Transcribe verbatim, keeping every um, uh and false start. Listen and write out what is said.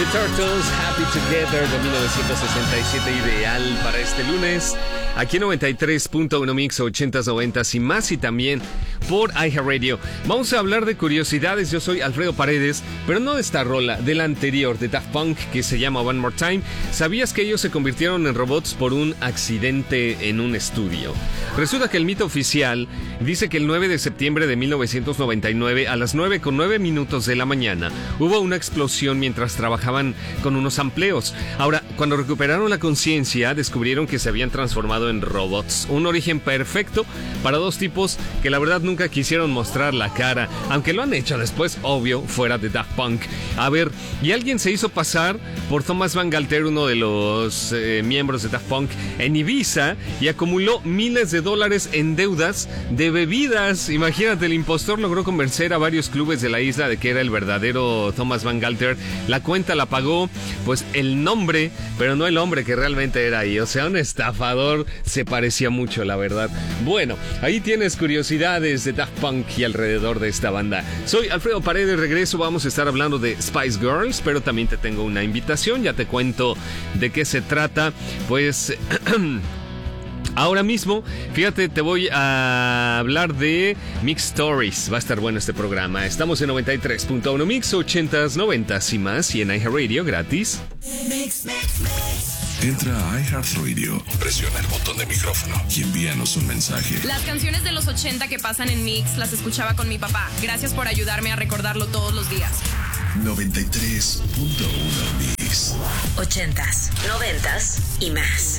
The Turtles, Happy Together de mil novecientos sesenta y siete, ideal para este lunes. Aquí en noventa y tres punto uno Mix, ochentas, noventas y más, y también por iHeartRadio. Vamos a hablar de curiosidades. Yo soy Alfredo Paredes, pero no de esta rola, de la anterior, de Daft Punk, que se llama One More Time. ¿Sabías que ellos se convirtieron en robots por un accidente en un estudio? Resulta que el mito oficial dice que el nueve de septiembre de mil novecientos noventa y nueve, a las nueve con nueve minutos de la mañana, hubo una explosión mientras trabajaban con unos amplios. Ahora, cuando recuperaron la conciencia, descubrieron que se habían transformado en robots. Un origen perfecto para dos tipos que la verdad nunca quisieron mostrar la cara, aunque lo han hecho después, obvio, fuera de Daft Punk. A ver, y alguien se hizo pasar por Thomas Van Galter, uno de los eh, miembros de Daft Punk, en Ibiza, y acumuló miles de dólares en deudas de bebidas. Imagínate, el impostor logró convencer a varios clubes de la isla de que era el verdadero Thomas Van Galter. La cuenta la pagó, pues, el nombre, pero no el hombre que realmente era ahí. O sea, un estafador. Se parecía mucho, la verdad. Bueno, ahí tienes curiosidades de Daft Punk y alrededor de esta banda. Soy Alfredo Paredes, regreso. Vamos a estar hablando de Spice Girls, pero también te tengo una invitación. Ya te cuento de qué se trata. Pues... ahora mismo, fíjate, te voy a hablar de Mix Stories. Va a estar bueno este programa. Estamos en noventa y tres punto uno Mix, ochentas, noventas y más, y en iHeartRadio gratis. Mix, mix, mix. Entra a iHeartRadio, presiona el botón de micrófono y envíanos un mensaje. Las canciones de los ochenta que pasan en Mix las escuchaba con mi papá. Gracias por ayudarme a recordarlo todos los días. noventa y tres punto uno Mix. Ochentas, noventas y más.